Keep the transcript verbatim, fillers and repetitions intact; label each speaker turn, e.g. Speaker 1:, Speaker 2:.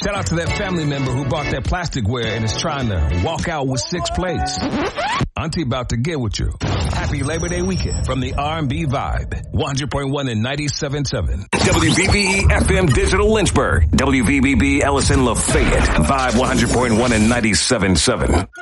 Speaker 1: Shout out to that family member who bought that plasticware and is trying to walk out with six plates. Auntie about to get with you. Happy Labor Day weekend from the R and B Vibe. one hundred point one and ninety-seven point seven.
Speaker 2: W V B E F M Digital Lynchburg. W V B B Ellison Lafayette. Vibe one hundred point one and ninety-seven point seven.